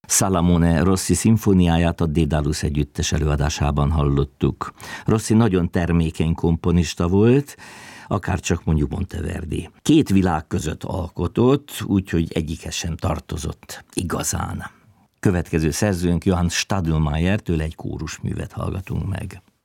Salamone Rossi szimfóniáját a Dédalus együttes előadásában hallottuk. Rossi nagyon termékeny komponista volt, akárcsak mondjuk Monteverdi. 2 világ között alkotott, úgyhogy egyikhez sem tartozott igazán. Következő szerzőnk Johann Stadelmayer, tőle egy kórusművet hallgatunk meg.